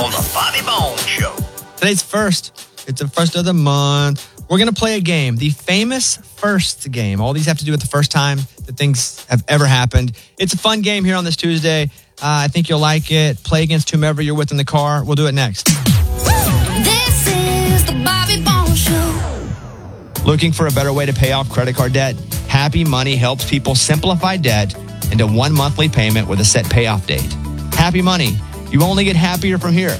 on the Bobby Bones Show. Today's first. It's the first of the month. We're going to play a game, the famous first game. All these have to do with the first time that things have ever happened. It's a fun game here on this Tuesday. I think you'll like it. Play against whomever you're with in the car. We'll do it next. This is the Bobby Bones Show. Looking for a better way to pay off credit card debt? Happy Money helps people simplify debt into one monthly payment with a set payoff date. Happy Money. You only get happier from here.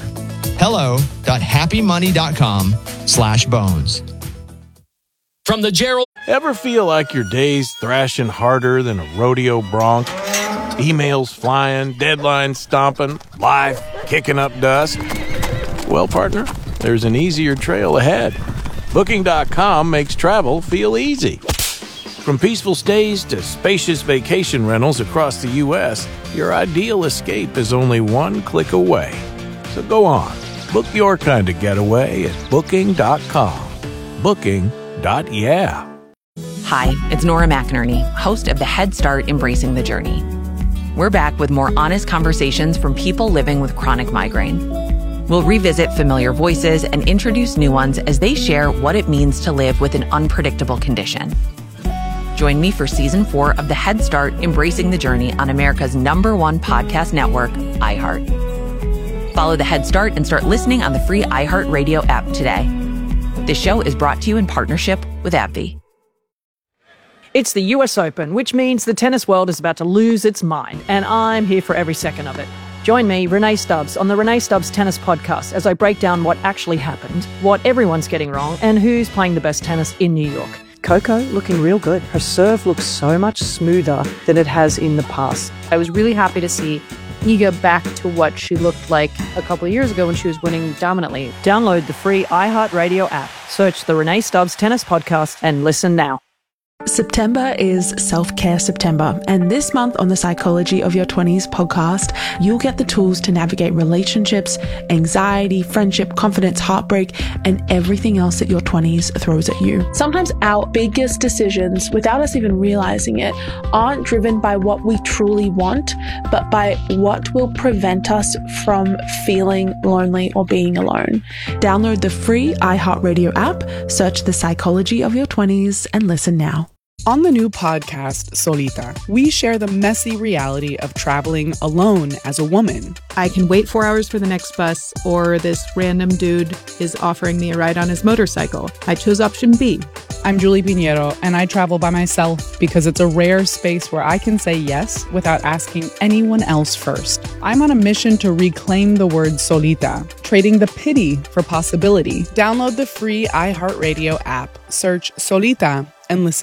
hello.happymoney.com/bones. From the Gerald. Ever feel like your day's thrashing harder than a rodeo bronc? Emails flying, deadlines stomping, life kicking up dust? Well, partner, there's an easier trail ahead. Booking.com makes travel feel easy. From peaceful stays to spacious vacation rentals across the U.S., your ideal escape is only one click away. So go on, book your kind of getaway at Booking.com. Booking.yeah. Hi, it's Nora McInerney, host of the Head Start Embracing the Journey. We're back with more honest conversations from people living with chronic migraine. We'll revisit familiar voices and introduce new ones as they share what it means to live with an unpredictable condition. Join me for Season 4 of the Head Start Embracing the Journey on America's #1 podcast network, iHeart. Follow the Head Start and start listening on the free iHeartRadio app today. This show is brought to you in partnership with AbbVie. It's the US Open, which means the tennis world is about to lose its mind, and I'm here for every second of it. Join me, Renee Stubbs, on the Renee Stubbs Tennis Podcast as I break down what actually happened, what everyone's getting wrong, and who's playing the best tennis in New York. Coco looking real good. Her serve looks so much smoother than it has in the past. I was really happy to see Iga back to what she looked like a couple of years ago when she was winning dominantly. Download the free iHeartRadio app, search the Renee Stubbs Tennis Podcast, and listen now. September is Self-Care September, and this month on the Psychology of Your 20s podcast, you'll get the tools to navigate relationships, anxiety, friendship, confidence, heartbreak, and everything else that your 20s throws at you. Sometimes our biggest decisions, without us even realizing it, aren't driven by what we truly want, but by what will prevent us from feeling lonely or being alone. Download the free iHeartRadio app, search the Psychology of Your 20s, and listen now. On the new podcast, Solita, we share the messy reality of traveling alone as a woman. I can wait 4 hours for the next bus, or this random dude is offering me a ride on his motorcycle. I chose option B. I'm Julie Pinheiro, and I travel by myself because it's a rare space where I can say yes without asking anyone else first. I'm on a mission to reclaim the word solita, trading the pity for possibility. Download the free iHeartRadio app, search Solita, and listen